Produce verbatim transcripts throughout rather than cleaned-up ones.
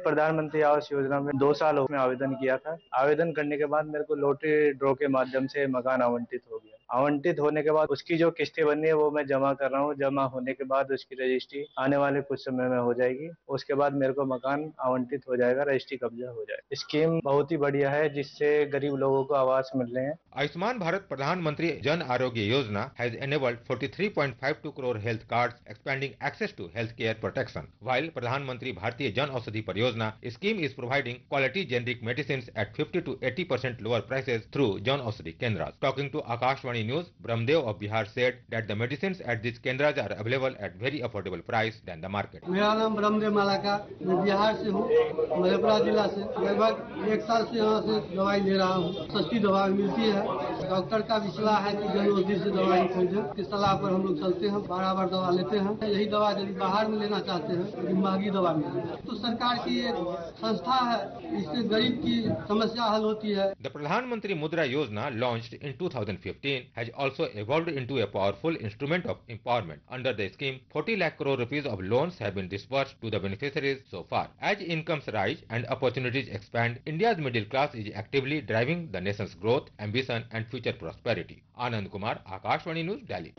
प्रधानमंत्री आवास योजना में दो साल में आवेदन किया था। आवेदन करने के बाद मेरे को लॉटरी ड्रॉ के माध्यम से मकान आवंटित हो गया। आवंटित होने के बाद उसकी जो किस्तें बनी है वो मैं जमा कर रहा हूँ। जमा होने के बाद उसकी रजिस्ट्री आने वाले कुछ समय में हो जाएगी। उसके बाद मेरे को मकान आवंटित हो जाएगा, रजिस्ट्री कब्जा हो जाएगा। स्कीम बहुत ही बढ़िया है जिससे गरीब लोगों को आवास मिल रहे हैं। आयुष्मान भारत प्रधानमंत्री Jan Arogya Yojana has enabled forty-three point five two crore health cards, expanding access to healthcare protection. While Pradhan Mantri Bharatiya Jan Aushadhi Pariyojana scheme is providing quality generic medicines at fifty to eighty percent lower prices through Jan Aushadhi Kendras. Talking to Akashvani News, Brahmdev of Bihar said that the medicines at these Kendras are available at very affordable price than the market. मेरा नाम Brahmadev Malacca, मैं बिहार से हूँ, मधेपुरा जिला से। लगभग एक साल से यहाँ से दवाई ले रहा हूँ। सस्ती दवाई मिलती है। डॉक्टर का भी सलाह है कि जन औषधि से दवाई खरीदें। इस सलाह पर हम लोग चलते हैं, बार बार दवा लेते हैं। यही दवा यदि बाहर में लेना चाहते हैं तो महंगी दवा मिलती है। तो सरकार की एक संस्था है, इससे गरीब की समस्या हल होती है। The Pradhan Mantri Mudra Yojana, launched in two thousand fifteen, has also evolved into a powerful instrument of empowerment. Under the scheme, forty lakh crore rupees of loans have been disbursed to the beneficiaries so far. As incomes rise and opportunities expand, India's middle class is actively driving the nation's growth, ambition and future prosperity. Anand Kumar, Akashvani News, Delhi.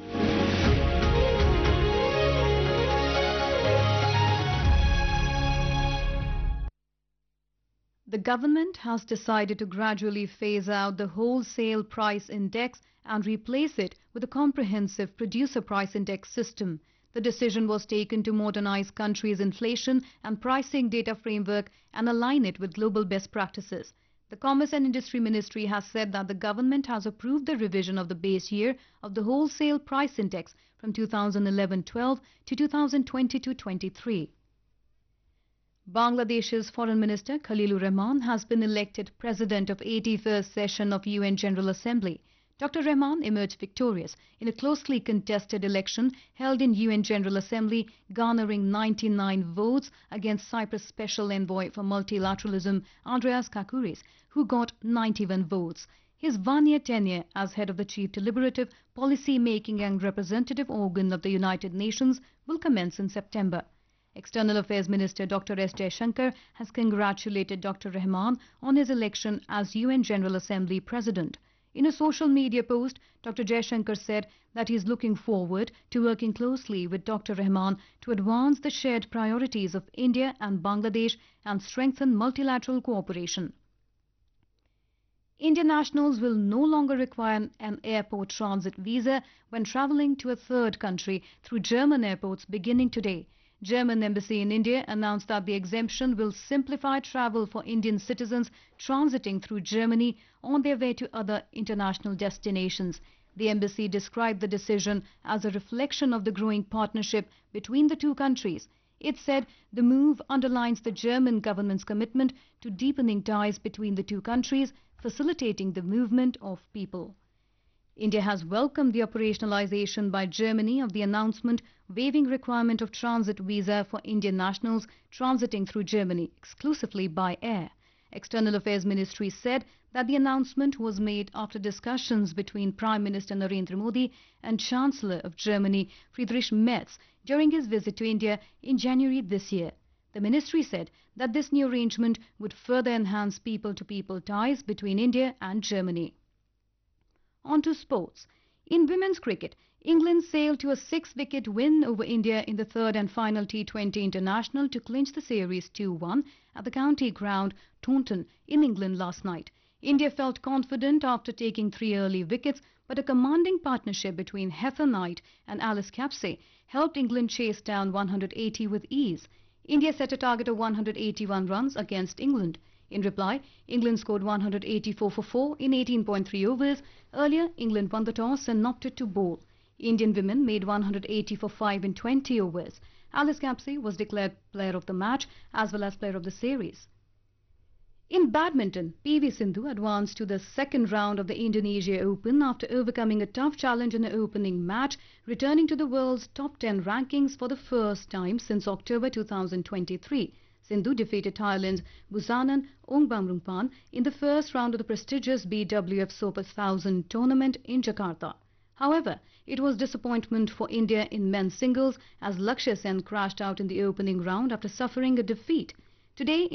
The government has decided to gradually phase out the wholesale price index and replace it with a comprehensive producer price index system. The decision was taken to modernize country's inflation and pricing data framework and align it with global best practices. The Commerce and Industry Ministry has said that the government has approved the revision of the base year of the wholesale price index from two thousand eleven twelve to two thousand twenty-two twenty-three. Bangladesh's Foreign Minister Khalilur Rahman has been elected President of eighty-first session of U N General Assembly. Doctor Rahman emerged victorious in a closely contested election held in U N General Assembly, garnering ninety-nine votes against Cyprus Special Envoy for Multilateralism Andreas Kakouris, who got ninety-one votes. His one-year tenure as head of the chief deliberative, policy-making and representative organ of the United Nations will commence in September. External Affairs Minister Doctor S Jaishankar has congratulated Doctor Rahman on his election as U N General Assembly President. In a social media post, Doctor Jaishankar said that he is looking forward to working closely with Doctor Rahman to advance the shared priorities of India and Bangladesh and strengthen multilateral cooperation. Indian nationals will no longer require an airport transit visa when travelling to a third country through German airports beginning today. German Embassy in India announced that the exemption will simplify travel for Indian citizens transiting through Germany on their way to other international destinations. The embassy described the decision as a reflection of the growing partnership between the two countries. It said the move underlines the German government's commitment to deepening ties between the two countries, facilitating the movement of people. India has welcomed the operationalization by Germany of the announcement waiving requirement of transit visa for Indian nationals transiting through Germany exclusively by air. External Affairs Ministry said that the announcement was made after discussions between Prime Minister Narendra Modi and Chancellor of Germany Friedrich Merz during his visit to India in January this year. The ministry said that this new arrangement would further enhance people-to-people ties between India and Germany. On to sports. In women's cricket, England sailed to a six-wicket win over India in the third and final T twenty international to clinch the series two one at the county ground Taunton in England last night. India felt confident after taking three early wickets, but a commanding partnership between Heather Knight and Alice Capsey helped England chase down one hundred eighty with ease. India set a target of one hundred eighty-one runs against England. In reply, England scored one hundred eighty-four for four in eighteen point three overs. Earlier, England won the toss and opted to bowl. Indian women made one hundred eighty for five in twenty overs. Alice Capsey was declared player of the match as well as player of the series. In badminton, P V Sindhu advanced to the second round of the Indonesia Open after overcoming a tough challenge in the opening match, returning to the world's top ten rankings for the first time since October two thousand twenty-three. Sindhu defeated Thailand's Busanan Ongbamrungpan in the first round of the prestigious B W F Super one thousand tournament in Jakarta. However, it was disappointment for India in men's singles as Lakshya Sen crashed out in the opening round after suffering a defeat. Today,